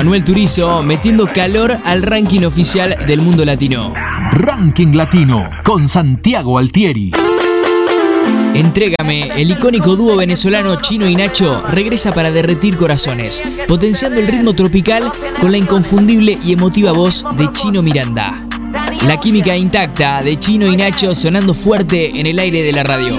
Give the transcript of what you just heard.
Manuel Turizo metiendo calor al ranking oficial del mundo latino. Ranking Latino con Santiago Altieri. Entrégame, el icónico dúo venezolano Chino y Nacho regresa para derretir corazones, potenciando el ritmo tropical con la inconfundible y emotiva voz de Chino Miranda. La química intacta de Chino y Nacho sonando fuerte en el aire de la radio.